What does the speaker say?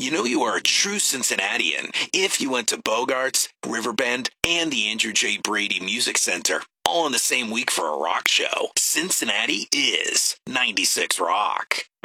You know you are a true Cincinnatian if you went to Bogarts, Riverbend, and the Andrew J. Brady Music Center, all in the same week for a rock show. Cincinnati is 96 Rock.